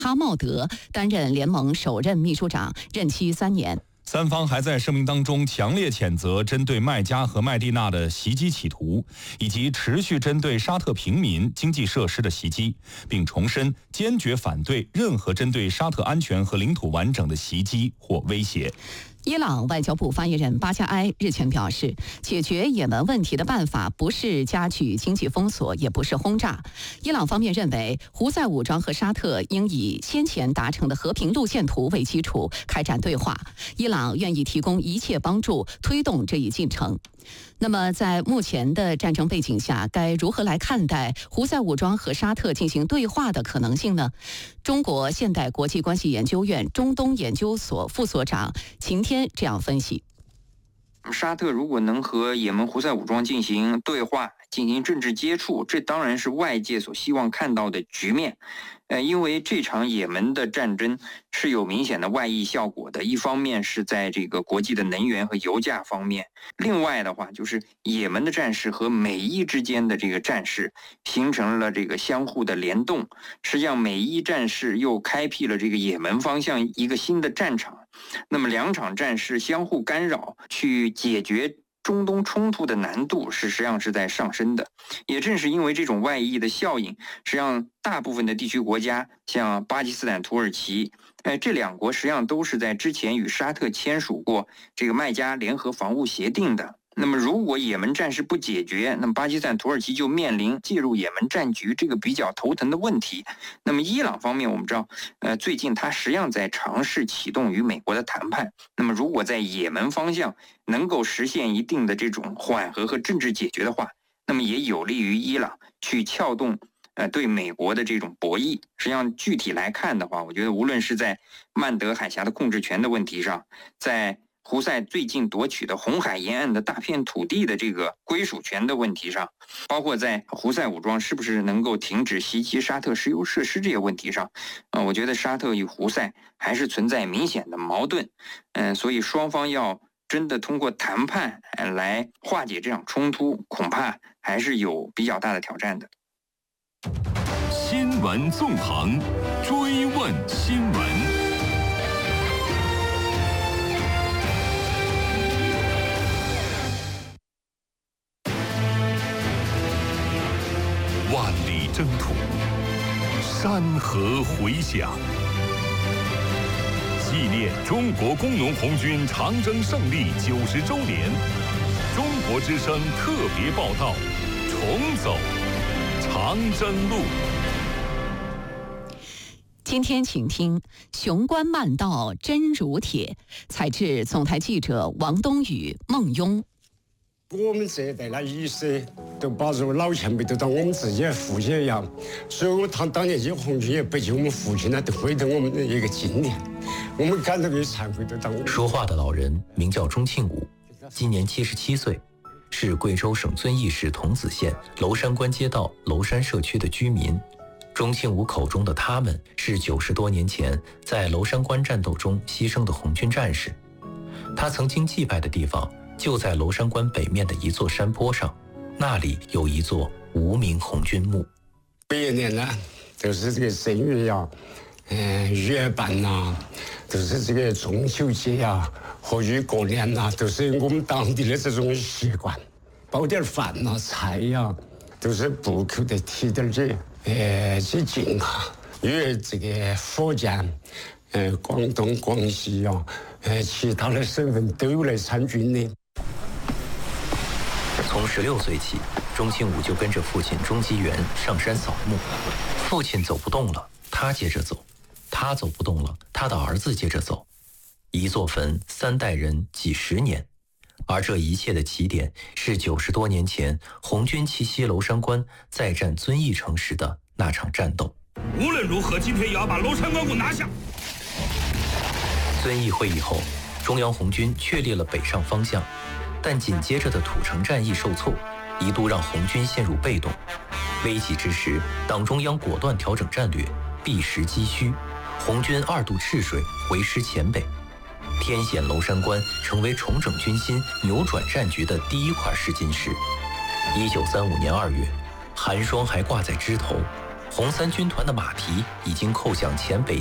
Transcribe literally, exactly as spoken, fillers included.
哈茂德担任联盟首任秘书长，任期三年。 三方还在声明当中强烈谴责针对麦加和麦地那的袭击企图，以及持续针对沙特平民经济设施的袭击，并重申坚决反对任何针对沙特安全和领土完整的袭击或威胁。 伊朗外交部发言人巴加埃日前表示，解决也门问题的办法不是加剧经济封锁，也不是轰炸。伊朗方面认为，胡塞武装和沙特应以先前达成的和平路线图为基础开展对话，伊朗愿意提供一切帮助，推动这一进程。那么，在目前的战争背景下，该如何来看待胡塞武装和沙特进行对话的可能性呢？中国现代国际关系研究院中东研究所副所长秦天这样分析： 沙特如果能和也门胡塞武装进行对话、进行政治接触，这当然是外界所希望看到的局面。呃，因为这场也门的战争是有明显的外溢效果的，一方面是在这个国际的能源和油价方面，另外的话就是也门的战事和美伊之间的这个战事形成了这个相互的联动，实际上美伊战事又开辟了这个也门方向一个新的战场。那么两场战事相互干扰，去解决中东冲突的难度是实际上是在上升的。也正是因为这种外溢的效应，实际上大部分的地区国家，像巴基斯坦、土耳其，哎，这两国实际上都是在之前与沙特签署过这个麦加联合防务协定的。那么如果也门战事不解决，那么巴基斯坦、土耳其就面临介入也门战局这个比较头疼的问题。那么伊朗方面，我们知道，呃，最近他实际上在尝试启动与美国的谈判。那么如果在也门方向能够实现一定的这种缓和和政治解决的话，那么也有利于伊朗去撬动呃对美国的这种博弈。实际上具体来看的话，我觉得无论是在曼德海峡的控制权的问题上，在胡塞最近夺取的红海沿岸的大片土地的这个归属权的问题上，包括在胡塞武装是不是能够停止袭击沙特石油设施这些问题上，呃，我觉得沙特与胡塞还是存在明显的矛盾，嗯、呃，所以双方要真的通过谈判来化解这场冲突，恐怕还是有比较大的挑战的。 新闻纵横，追问新闻。万里征途，山河回响，纪念中国工农红军长征胜利九十周年，中国之声特别报道：重走长征路。 今天请听雄关漫道真如铁，采自总台记者王东宇、孟庸。 我们这一代的意识都把这个老前辈都当我们自己的父亲一样，所以我他当年这红军也不及我们父亲呢，都回到我们的一个经验，我们感到有惭愧的当。 说话的老人名叫钟庆武，今年七十七岁，是贵州省遵义市桐梓县娄山关街道娄山社区的居民。钟庆武口中的他们是九十多年前在娄山关战斗中牺牲的红军战士。他曾经祭拜的地方就在娄山关北面的一座山坡上，那里有一座无名红军墓。 每一年呢，都是这个正月呀，嗯，月半呐，都是这个中秋节呀，或者过年呐，都是我们当地的这种习惯，包点饭呐、菜呀，都是不口的提点这，呃，去敬哈。因为这个福建、呃，广东、广西呀，呃，其他的省份都有来参军的。 从十六岁起，钟庆武就跟着父亲钟基元上山扫墓。父亲走不动了，他接着走；他走不动了，他的儿子接着走。一座坟，三代人，几十年。而这一切的起点是九十多年前红军奇袭娄山关，再战遵义城时的那场战斗。 无论如何，今天也要把娄山关给我拿下。 遵义会议后，中央红军确立了北上方向。但紧接着的土城战役受挫，一度让红军陷入被动。危急之时，党中央果断调整战略，避实击虚，红军二渡赤水，回师黔北。天险娄山关成为重整军心、扭转战局的第一块试金石。一九三五年二月，寒霜还挂在枝头， 红三军团的马蹄已经扣响黔北